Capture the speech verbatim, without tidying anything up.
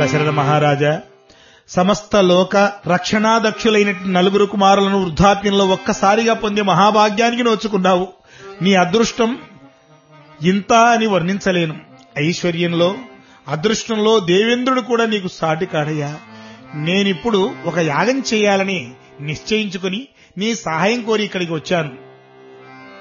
దశరథ మహారాజా, సమస్త లోక రక్షణాదక్షులైన నలుగురు కుమారులను వృద్ధాప్యంలో ఒక్కసారిగా పొందే మహాభాగ్యానికి నోచుకున్నావు. నీ అదృష్టం ఇంత అని వర్ణించలేను. ఐశ్వర్యంలో అదృష్టంలో దేవేంద్రుడు కూడా నీకు సాటి కాడయ్యా. నేనిప్పుడు ఒక యాగం చేయాలని నిశ్చయించుకుని నీ సహాయం కోరి ఇక్కడికి వచ్చాను.